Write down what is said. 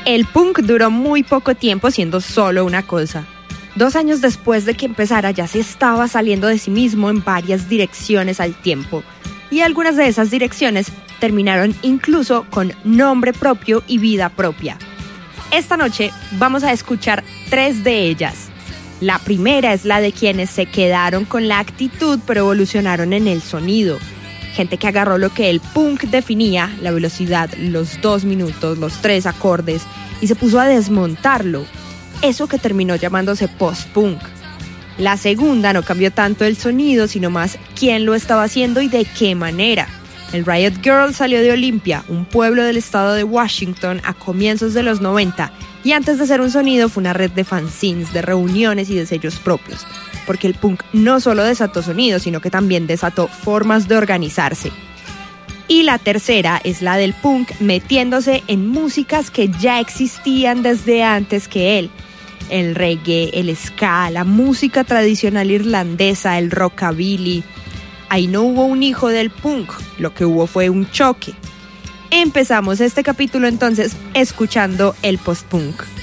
El punk duró muy poco tiempo siendo solo una cosa. 2 años después de que empezara ya se estaba saliendo de sí mismo en varias direcciones al tiempo. Y algunas de esas direcciones terminaron incluso con nombre propio y vida propia. Esta noche vamos a escuchar 3 de ellas. La primera es la de quienes se quedaron con la actitud pero evolucionaron en el sonido. Gente que agarró lo que el punk definía, la velocidad, los 2 minutos, los 3 acordes, y se puso a desmontarlo. Eso que terminó llamándose post-punk. La segunda no cambió tanto el sonido, sino más quién lo estaba haciendo y de qué manera. El Riot Girl salió de Olympia, un pueblo del estado de Washington, a comienzos de los 90, y antes de ser un sonido fue una red de fanzines, de reuniones y de sellos propios, porque el punk no solo desató sonidos, sino que también desató formas de organizarse. Y la tercera es la del punk metiéndose en músicas que ya existían desde antes que él. El reggae, el ska, la música tradicional irlandesa, el rockabilly. Ahí no hubo un hijo del punk, lo que hubo fue un choque. Empezamos este capítulo entonces escuchando el post-punk.